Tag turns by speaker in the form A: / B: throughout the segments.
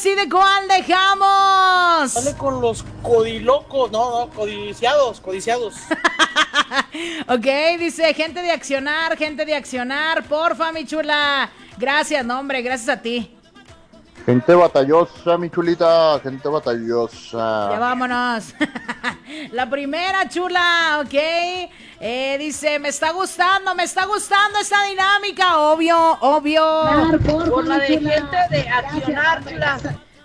A: decide cuál dejamos.
B: Dale con los codilocos, no, codiciados.
A: Ok, dice gente de accionar, porfa, mi chula. Gracias, no, hombre, gracias a ti.
C: Gente batallosa, mi chulita, gente batallosa.
A: Ya vámonos. La primera, chula, ok. Dice, me está gustando esta dinámica. Obvio.
B: Por la de gente de accionar, chula.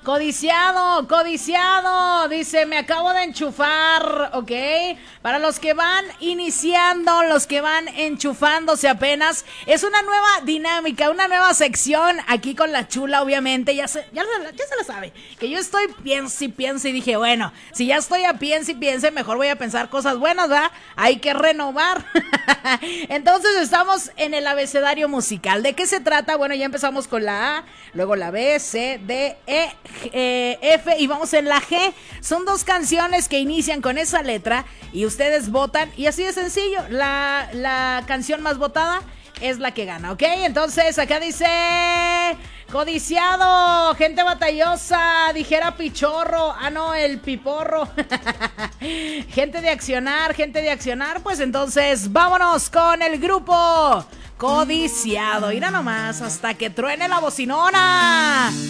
A: Codiciado, dice, me acabo de enchufar, ¿ok? Para los que van iniciando, los que van enchufándose apenas, es una nueva dinámica, una nueva sección aquí con la chula, obviamente, ya se la sabe, que yo estoy piense y dije, bueno, si ya estoy a piense, mejor voy a pensar cosas buenas, ¿verdad? Hay que renovar. Entonces estamos en el abecedario musical. ¿De qué se trata? Bueno, ya empezamos con la A, luego la B, C, D, E, F y vamos en la G. Son dos canciones que inician con esa letra y ustedes votan y así de sencillo, la canción más votada es la que gana, ¿ok? Entonces acá dice codiciado, gente batallosa, dijera pichorro, no, el piporro. Gente de accionar, pues entonces vámonos con el grupo codiciado. Mira nomás, hasta que truene la bocinona.